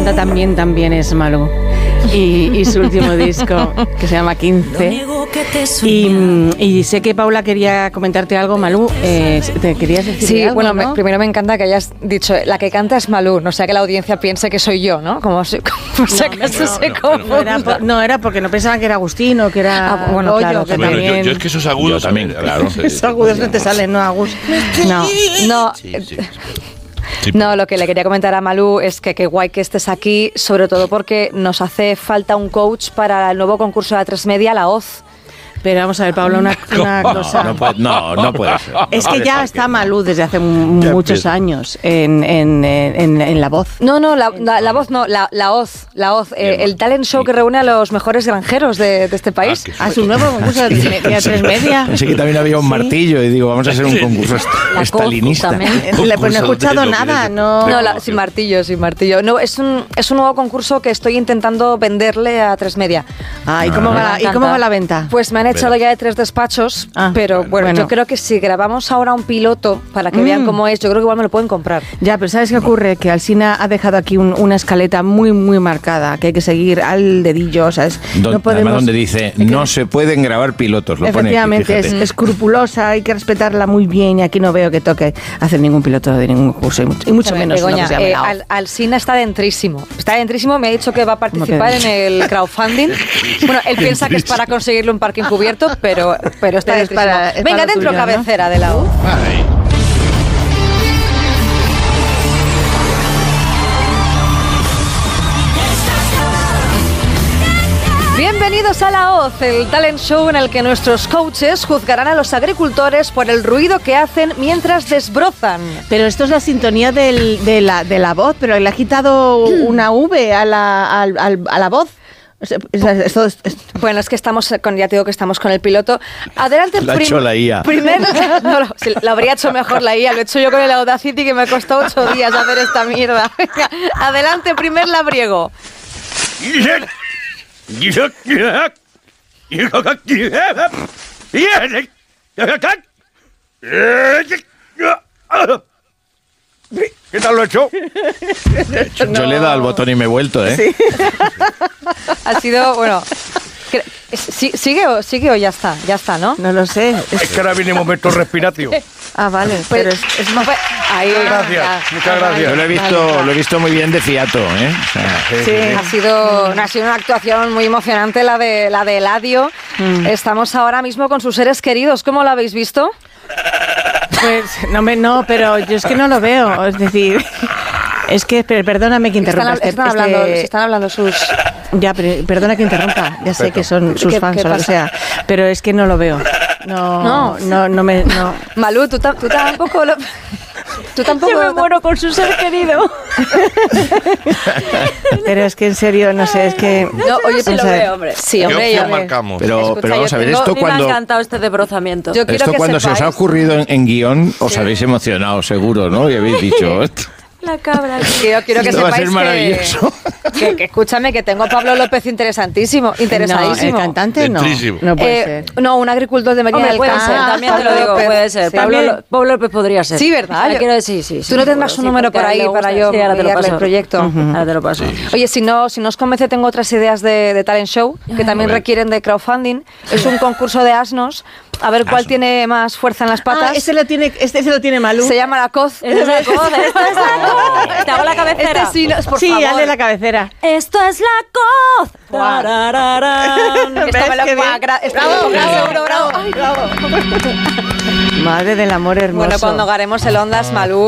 canta también es Malú. Y su último disco, que se llama 15. Y sé que Paula quería comentarte algo, Malú. ¿Te querías decir sí, algo? Bueno, ¿no? Primero me encanta que hayas dicho, la que canta es Malú, no sea que la audiencia piense que soy yo, ¿no? Como si acaso se confunda. No, era porque no pensaban que era Agustín o que era bueno, Goyo, claro, que Bueno, también... yo es que esos agudos también, claro. Esos agudos no te salen, ¿no, Agus? No. Sí, No, lo que le quería comentar a Malú es que qué guay que estés aquí, sobre todo porque nos hace falta un coach para el nuevo concurso de A3 Media, La Hoz. Pero vamos a ver, Paula, una cosa. No puede ser. Es que ya está Malú desde hace muchos años en La Voz. No, la voz no, la Hoz. El talent show que reúne a los mejores granjeros de este país. A su nuevo concurso de A3 Media. Pensé que también había un martillo y digo, vamos a hacer un concurso stalinista. también. Pues no he escuchado nada, no. Sin martillo. No, es un nuevo concurso que estoy intentando venderle a A3 Media. ¿Y cómo va la venta? Pues me han echado ya de 3 despachos, pero bueno, yo creo que si grabamos ahora un piloto para que vean cómo es, yo creo que igual me lo pueden comprar. Ya, pero ¿sabes qué ocurre? Que Alsina ha dejado aquí una escaleta muy, muy marcada, que hay que seguir al dedillo, ¿sabes? No podemos, además donde dice, no se pueden grabar pilotos, lo efectivamente, pone aquí, es escrupulosa, hay que respetarla muy bien y aquí no veo que toque hacer ningún piloto de ningún curso y mucho menos Begoña, uno que se llame La Hoz. Alsina está dentrísimo, me ha dicho que va a participar en el crowdfunding. Bueno, él piensa que es para conseguirle un parque encubierto, pero está dentrísimo. Venga, dentro, tuyo, cabecera, ¿no? De La Hoz. Bienvenidos a La Hoz, el talent show en el que nuestros coaches juzgarán a los agricultores por el ruido que hacen mientras desbrozan. Pero esto es la sintonía de la voz, pero le ha quitado una V a la voz. Bueno, es que ya te digo que estamos con el piloto. Adelante, lo ha hecho la IA. Lo habría hecho mejor la IA. Lo he hecho yo con el Audacity, que me costó 8 días hacer esta mierda. Venga, adelante, primer labriego. ¿Qué tal lo he hecho? Yo le he dado al botón y me he vuelto, ¿eh? Sí. Ha sido, bueno... ¿Sigue o ya está, ¿no? No lo sé. Es que ahora viene momento respiratorio. Vale, pero es más... Ahí, muchas gracias. Yo lo he visto muy bien de fiato, ¿eh? Sí. Ha sido una actuación muy emocionante la de Eladio. Estamos ahora mismo con sus seres queridos. ¿Cómo lo habéis visto? Pues no, pero yo es que no lo veo. Es decir, es que perdóname que interrumpa. Están hablando sus... Ya, pero perdona que interrumpa. Ya sé que son sus fans o lo que sea, pero es que no lo veo. No. Malú, tú tampoco lo... Tú tampoco. Yo me muero con su ser querido. Pero es que en serio, no sé, es que... No, oye, sí lo veo, hombre. Sí, hombre, ¿Qué marcamos? Pero vamos a ver, esto cuando... Me ha encantado este desbrozamiento. Esto cuando se os ha ocurrido en guión, os habéis emocionado, seguro, ¿no? Y habéis dicho... La cabra. Yo quiero que esto va a sepáis ser maravilloso. que escúchame, que tengo a Pablo López interesadísimo. No, el cantante no puede ser. No, un agricultor de Medina del Campo. También te lo digo, puede ser. Sí. Pablo López podría ser. Sí, ¿verdad? Quiero decir, sí. Tú no tendrás un número por ahí para yo enviarle el proyecto. Ahora te lo paso. Oye, si no os convence, tengo otras ideas de talent show que también requieren de crowdfunding. Es un concurso de asnos. A ver cuál tiene más fuerza en las patas. Este lo tiene Malú. Se llama La Hoz. Esta es la Hoz. Te hago la cabecera. Por favor. Sí, hazle la cabecera. Esto es La Hoz. Bravo. Madre del amor hermoso. Bueno, cuando haremos el Ondas, Malú